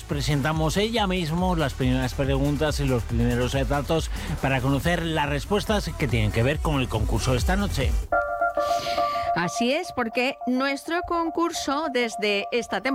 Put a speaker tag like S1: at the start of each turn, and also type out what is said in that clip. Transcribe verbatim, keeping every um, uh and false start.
S1: presentamos ella mismo las primeras preguntas y los primeros datos para conocer las respuestas que tienen que ver con el concurso de esta noche.
S2: Así es, porque nuestro concurso desde esta temporada